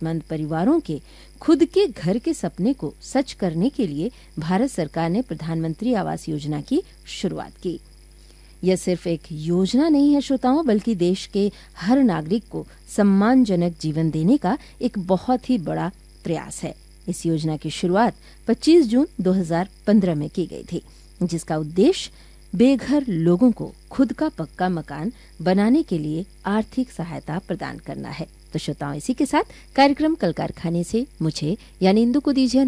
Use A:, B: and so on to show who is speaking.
A: जरूरतमंद परिवारों के खुद के घर के सपने को सच करने के लिए भारत सरकार ने प्रधानमंत्री आवास योजना की शुरुआत की। यह सिर्फ एक योजना नहीं है श्रोताओं, बल्कि देश के हर नागरिक को सम्मानजनक जीवन देने का एक बहुत ही बड़ा प्रयास है। इस योजना की शुरुआत 25 जून 2015 में की गई थी, जिसका उद्देश्य बेघर लोगों को खुद का पक्का मकान बनाने के लिए आर्थिक सहायता प्रदान करना है। तो श्रोताओं, इसी के साथ कार्यक्रम कल कारखाने से मुझे यानी इंदु को दीजिए